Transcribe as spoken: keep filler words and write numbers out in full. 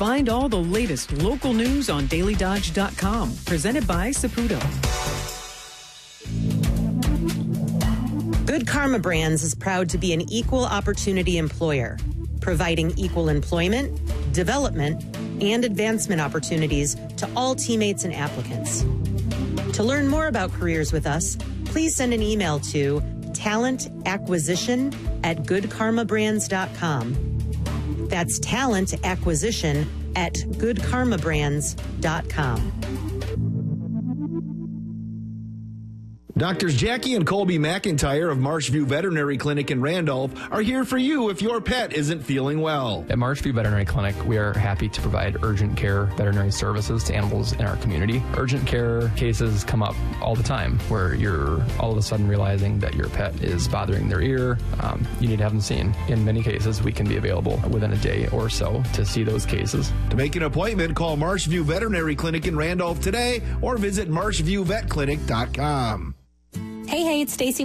Find all the latest local news on daily dodge dot com. Presented by Saputo. Good Karma Brands is proud to be an equal opportunity employer, providing equal employment, development, and advancement opportunities to all teammates and applicants. To learn more about careers with us, please send an email to talent acquisition at good karma brands dot com. That's talent acquisition at good karma brands dot com. Doctors Jackie and Colby McIntyre of Marshview Veterinary Clinic in Randolph are here for you if your pet isn't feeling well. At Marshview Veterinary Clinic, we are happy to provide urgent care veterinary services to animals in our community. Urgent care cases come up all the time where you're all of a sudden realizing that your pet is bothering their ear. Um, you need to have them seen. In many cases, we can be available within a day or so to see those cases. To make an appointment, call Marshview Veterinary Clinic in Randolph today or visit marshview vet clinic dot com. Hey, hey, it's Stacy